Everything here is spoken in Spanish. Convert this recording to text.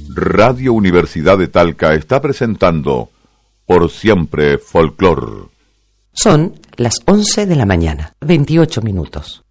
Radio Universidad de Talca está presentando Por Siempre Folclor. Son las 11 de la mañana, 28 minutos.